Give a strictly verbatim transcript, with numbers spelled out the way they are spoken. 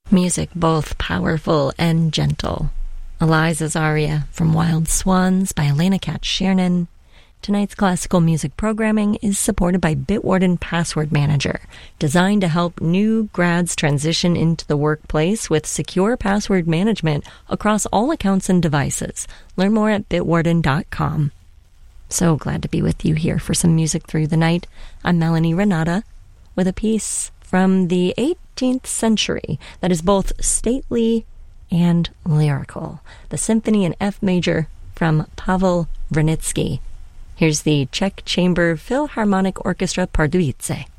Music both powerful and gentle. Eliza's aria from Wild Swans by Elena Katz-Schernen. Tonight's classical music programming is supported by Bitwarden Password Manager, designed to help new grads transition into the workplace with secure password management across all accounts and devices. Learn more at bitwarden dot com. So glad to be with you here for some music through the night. I'm Melanie Renata with a piece from the eighteenth century that is both stately and lyrical. The Symphony in F major from Pavel Vrunicki. Here's the Czech Chamber Philharmonic Orchestra Pardubice.